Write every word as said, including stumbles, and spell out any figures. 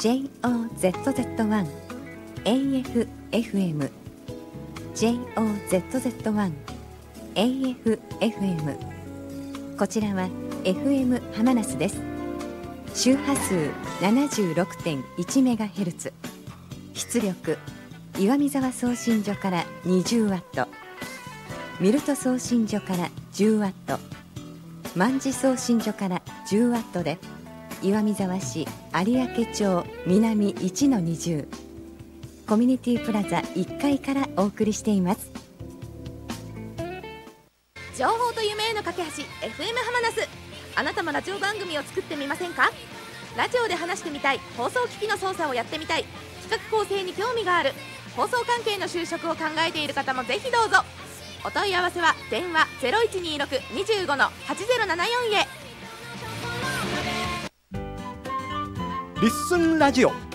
ジェイオーゼットゼットワン エーエフエフエム ジェイオーゼットゼットワン エーエフエフエム こちらは エフエム ハマナスです。周波数 ななじゅうろくてんいちメガヘルツ、 出力岩見沢送信所から にじゅうワット、 ミルト送信所から じゅうワット、 万事送信所から じゅうワットで岩見沢市有明町南 いちのにじゅう コミュニティプラザいっかいからお送りしています。 情報と夢への架け橋 エフエム ハマナス。あなたもラジオ番組を作ってみませんか？ラジオで話してみたい、放送機器の操作をやってみたい、企画構成に興味がある、放送関係の就職を考えている方もぜひどうぞ。お問い合わせは電話 ゼロいちにーろく にじゅうご はちゼロななよん へ。 リッスンラジオ。